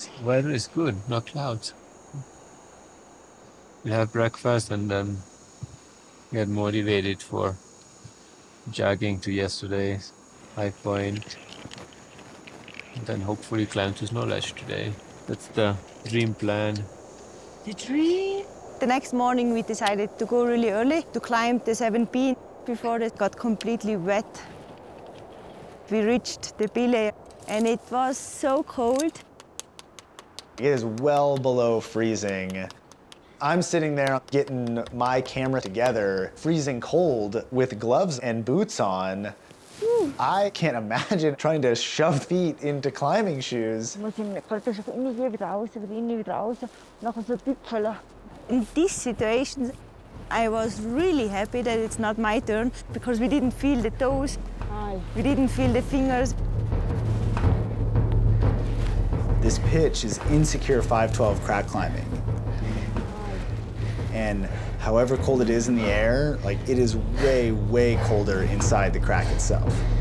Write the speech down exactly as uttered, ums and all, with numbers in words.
Weather is good, no clouds. We'll have breakfast and then get motivated for jogging to yesterday's high point. And then hopefully climb to Snow Ledge today. That's the dream plan. The tree. The next morning we decided to go really early to climb the seven B before it got completely wet. We reached the Bile and it was so cold. It is well below freezing. I'm sitting there getting my camera together, freezing cold with gloves and boots on. Whew. I can't imagine trying to shove feet into climbing shoes. In these situations, I was really happy that it's not my turn because we didn't feel the toes, we didn't feel the fingers. This pitch is Insecure five twelve crack climbing. And however cold it is in the air, like it is way, way colder inside the crack itself.